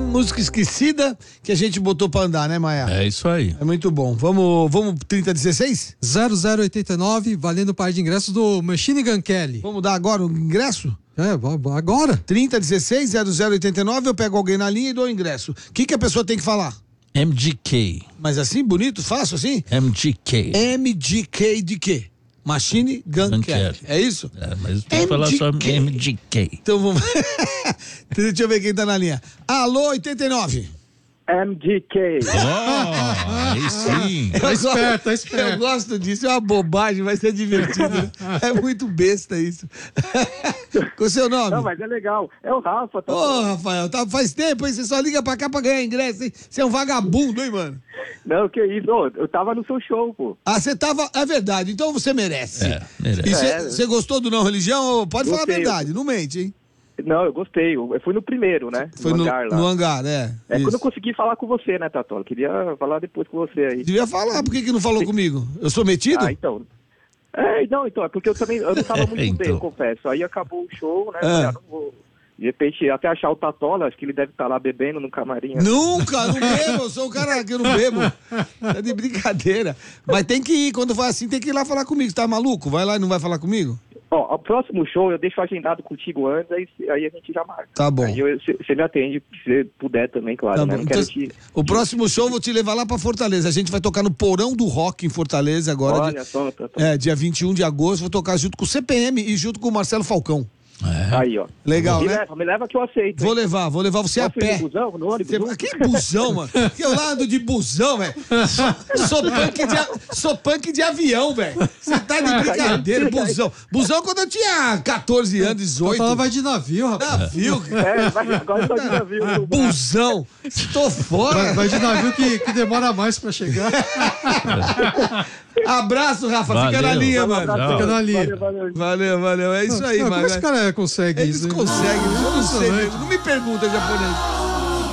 música esquecida que a gente botou pra andar, né, Maia? É isso aí. É muito bom. Vamos 3016? 0089, valendo par de ingressos do Machine Gun Kelly. Vamos dar agora o ingresso? Agora? 3016 0089, eu pego alguém na linha e dou o ingresso. O que a pessoa tem que falar? MGK. Mas assim, bonito, fácil assim? MGK. MGK de quê? Machine Gun Kelly. É isso? É, mas tem que falar só MGK. Então vamos. Deixa eu ver quem tá na linha. Alô, 89. MGK. Aí sim. Tá esperto. Eu gosto disso, é uma bobagem, vai ser divertido. Né? É muito besta isso. Com o seu nome? Não, mas é legal. É o Rafa. Tá Ô, Rafael, faz tempo, hein? Você só liga pra cá pra ganhar ingresso, hein? Você é um vagabundo, hein, mano? Não, que isso. Ô, eu tava no seu show, pô. Ah, você tava... É verdade, então você merece. Merece. E você gostou do Não Religião? Pode falar a Gostei. verdade, não mente, hein? Não, eu gostei. Eu fui no primeiro, né? Foi no hangar lá. No hangar, é. É isso. quando eu consegui falar com você, né, Tatola? Queria falar depois com você aí. Devia falar, por que não falou comigo? Eu sou metido? Ah, então. É porque eu não tava muito bem, eu confesso. Aí acabou o show, né? Falei, não vou. De repente, até achar o Tatola, acho que ele deve estar lá bebendo no camarim. Nunca, não bebo, eu sou um cara que eu não bebo. É de brincadeira. Mas tem que ir, quando for assim, tem que ir lá falar comigo. Você tá maluco? Vai lá e não vai falar comigo? Ó, o próximo show eu deixo agendado contigo antes, aí a gente já marca. Tá bom. Aí você me atende, se você puder também, claro. Tá né? bom. Não quero Então, o próximo show eu vou te levar lá pra Fortaleza. A gente vai tocar no Porão do Rock em Fortaleza agora. Olha só, dia 21 de agosto. Vou tocar junto com o CPM e junto com o Marcelo Falcão. Aí, ó. Legal, me né? Me leva que eu aceito. Vou levar você a Posso ir pé. no busão, no ônibus? Que busão, mano? Que eu lá ando de busão, velho. Sou punk de avião, velho. Você tá de brincadeira, busão. Busão quando eu tinha 14 anos, 18. Ela vai de navio, rapaz. Navio? Agora eu tô de navio. Busão. Estou fora. Vai de navio que demora mais pra chegar. Abraço, Rafa. Fica na linha, mano. Fica na linha. Valeu. É isso aí, Como mano. esse cara consegue Eles isso? conseguem, eu não sei mesmo. Não me pergunta, japonês.